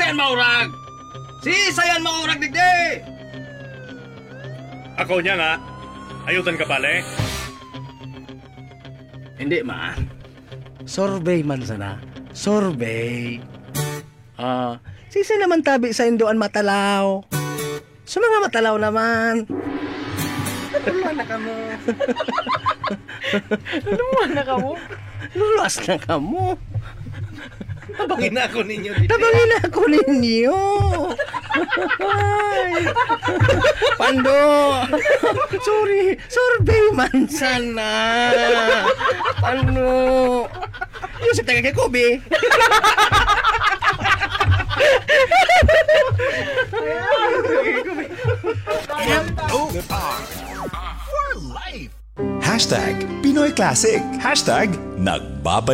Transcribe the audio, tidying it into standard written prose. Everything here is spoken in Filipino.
sayan maurag! Si sayan maurag digdi! Ako niya nga. Ayutan ka pala Hindi man. Sorbet man sana. Sorbet. Sisi naman tabi sa Indoan matalaw. Sa mga matalaw naman. Luluan na kamo. Luluan na kamo? Luluas na kamo. Tabangin na ako ninyo dito. Tabangin na ako ninyo. Ay. Pando. Sorry. Sorbet man sana. Pando. Yung sa taga kay Kobe. Hashtag Pinoy Classic. Hashtag Nagbabalik